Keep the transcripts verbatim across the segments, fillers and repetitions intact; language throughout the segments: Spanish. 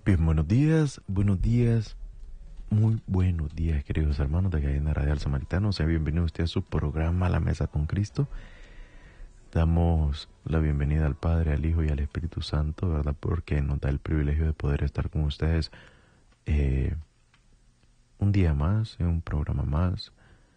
Bien, buenos días, buenos días, muy buenos días, queridos hermanos de Cadena Radial Samaritano. Sea bienvenido usted a su programa La Mesa con Cristo. Damos la bienvenida al Padre, al Hijo y al Espíritu Santo, ¿verdad? Porque nos da el privilegio de poder estar con ustedes eh, un día más, en un programa más,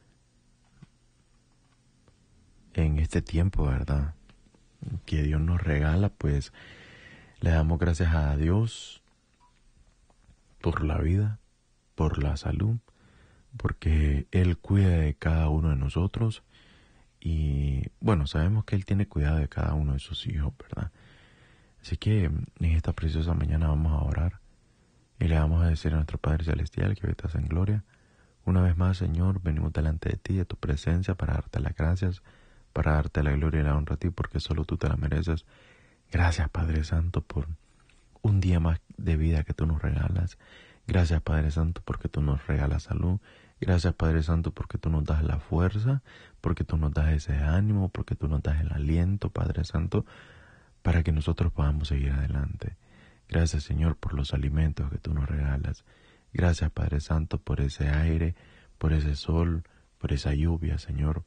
en este tiempo, ¿verdad? Que Dios nos regala, pues le damos gracias a Dios por la vida, por la salud, porque Él cuida de cada uno de nosotros y bueno, sabemos que Él tiene cuidado de cada uno de sus hijos, ¿verdad? Así que en esta preciosa mañana vamos a orar y le vamos a decir a nuestro Padre Celestial que hoy estás en gloria. Una vez más, Señor, venimos delante de ti, de tu presencia, para darte las gracias, para darte la gloria y la honra a ti, porque solo tú te la mereces. Gracias, Padre Santo, por un día más de vida que tú nos regalas. Gracias, Padre Santo, porque tú nos regalas salud. Gracias, Padre Santo, porque tú nos das la fuerza, porque tú nos das ese ánimo, porque tú nos das el aliento, Padre Santo, para que nosotros podamos seguir adelante. Gracias, Señor, por los alimentos que tú nos regalas. Gracias, Padre Santo, por ese aire, por ese sol, por esa lluvia, Señor,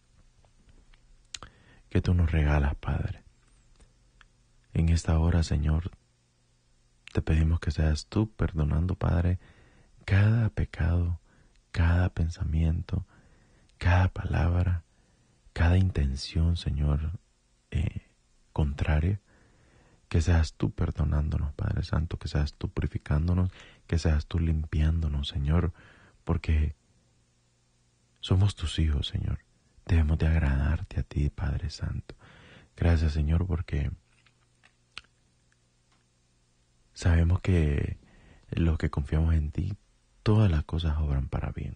que tú nos regalas, Padre. En esta hora, Señor, te pedimos que seas tú perdonando, Padre, cada pecado, cada pensamiento, cada palabra, cada intención, Señor, eh, contraria. Que seas tú perdonándonos, Padre Santo, que seas tú purificándonos, que seas tú limpiándonos, Señor, porque somos tus hijos, Señor. Debemos de agradarte a ti, Padre Santo. Gracias, Señor, porque sabemos que los que confiamos en ti, todas las cosas obran para bien.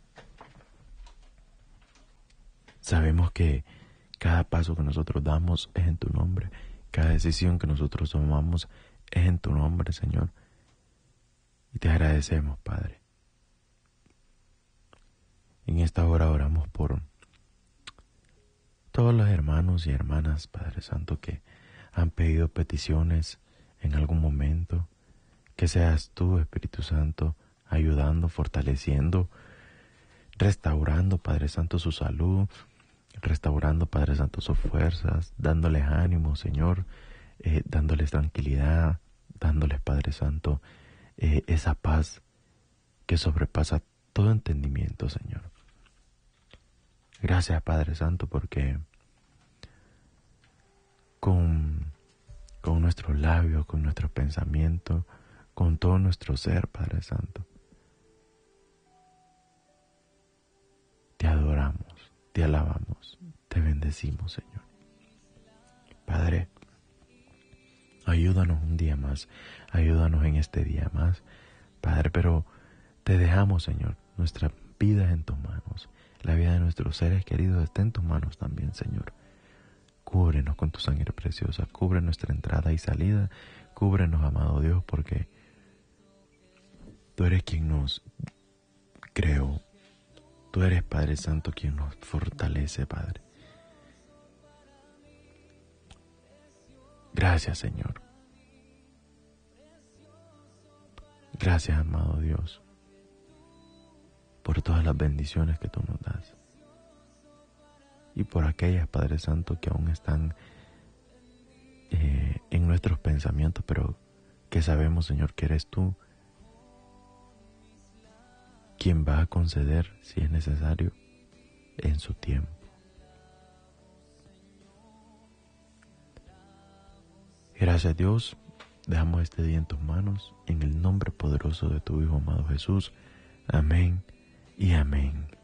Sabemos que cada paso que nosotros damos es en tu nombre. Cada decisión que nosotros tomamos es en tu nombre, Señor. Y te agradecemos, Padre. En esta hora oramos por todos los hermanos y hermanas, Padre Santo, que han pedido peticiones en algún momento. Que seas tú, Espíritu Santo, ayudando, fortaleciendo, restaurando, Padre Santo, su salud, restaurando, Padre Santo, sus fuerzas, dándoles ánimo, Señor, eh, dándoles tranquilidad, dándoles, Padre Santo, eh, esa paz que sobrepasa todo entendimiento, Señor. Gracias, Padre Santo, porque con, con nuestros labios, con nuestros pensamientos, con todo nuestro ser, Padre Santo, te adoramos, te alabamos, te bendecimos, Señor. Padre, ayúdanos un día más, ayúdanos en este día más, Padre, pero te dejamos, Señor, nuestra vida en tus manos, la vida de nuestros seres queridos está en tus manos también, Señor. Cúbrenos con tu sangre preciosa, cubre nuestra entrada y salida, cúbrenos, amado Dios, porque tú eres quien nos creó. Tú eres, Padre Santo, quien nos fortalece, Padre. Gracias, Señor. Gracias, amado Dios, por todas las bendiciones que tú nos das. Y por aquellas, Padre Santo, que aún están eh, en nuestros pensamientos, pero que sabemos, Señor, que eres tú quien va a conceder, si es necesario, en su tiempo. Gracias, Dios, dejamos este día en tus manos, en el nombre poderoso de tu Hijo amado Jesús. Amén y amén.